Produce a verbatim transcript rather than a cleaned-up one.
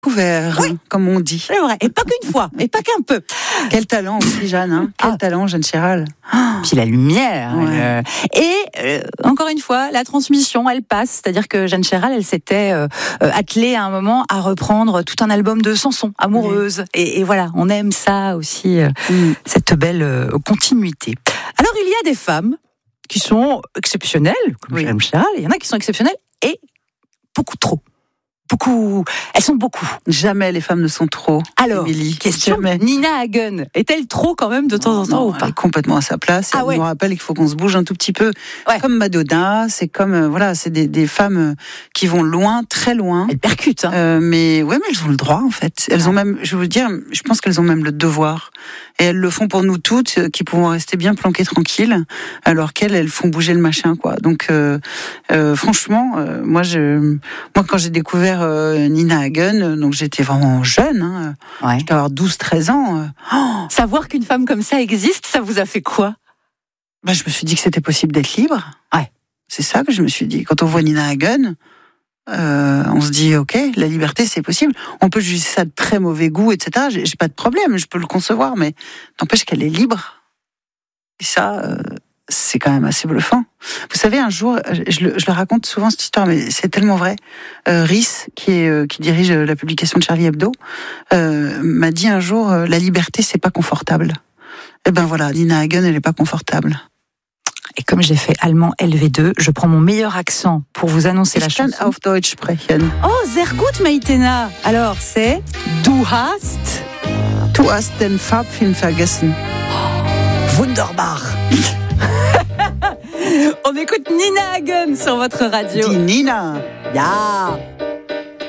Couvert, Oui. comme on dit. C'est vrai, et pas qu'une fois, et pas qu'un peu. Quel talent aussi, Jeanne. Hein. Quel Ah. talent, Jeanne Chéral. Puis la lumière. Ouais. euh, et euh, encore une fois, la transmission, elle passe. C'est-à-dire que Jeanne Chéral, elle s'était euh, euh, attelée à un moment à reprendre tout un album de chansons amoureuses. Et, et voilà, on aime ça aussi, euh, Mm. cette belle euh, continuité. Alors, il y a des femmes qui sont exceptionnelles, comme Oui. Jeanne Chéral. Il y en a qui sont exceptionnelles et beaucoup trop. Beaucoup. Elles sont beaucoup. Jamais les femmes ne sont trop. Alors, Émilie. question, Jamais. Nina Hagen, est-elle trop quand même de temps en temps Non, ou pas elle est complètement à sa place. Ah Elle ouais. nous rappelle qu'il faut qu'on se bouge un tout petit peu. Ouais. Comme Madonna, c'est comme euh, voilà, c'est des, des femmes euh, qui vont loin, très loin. Elle percute, hein. Euh, mais ouais, mais elles ont le droit en fait. Elles ont même, je veux dire, je pense qu'elles ont même le devoir. Et elles le font pour nous toutes, euh, qui pouvons rester bien planquées tranquilles, alors qu'elles, elles font bouger le machin, quoi. Donc, euh, euh, franchement, euh, moi, je, moi, quand j'ai découvert euh, Nina Hagen, euh, donc j'étais vraiment jeune, hein, Ouais. je devais avoir douze treize ans. Euh, oh, Savoir qu'une femme comme ça existe, ça vous a fait quoi? bah, je me suis dit que c'était possible d'être libre. Ouais. C'est ça que je me suis dit. Quand on voit Nina Hagen, euh, on se dit, ok, la liberté, c'est possible. On peut juger ça de très mauvais goût, et cetera. J'ai, j'ai pas de problème, je peux le concevoir, mais n'empêche qu'elle est libre. Et ça, euh, c'est quand même assez bluffant. Vous savez, un jour, je le, je le raconte souvent cette histoire, mais c'est tellement vrai. Euh, Rhys, qui, est, euh, qui dirige la publication de Charlie Hebdo, euh, m'a dit un jour, euh, la liberté, c'est pas confortable. Et ben voilà, Nina Hagen, elle est pas confortable. Et comme j'ai fait allemand L V deux, je prends mon meilleur accent pour vous annoncer la Ich kann chanson. auf Deutsch sprechen. Oh, sehr gut, Maïtena. Alors, c'est Du hast Du hast den Farbfilm vergessen. Wunderbar. On écoute Nina Hagen sur votre radio. Die Nina. Ja.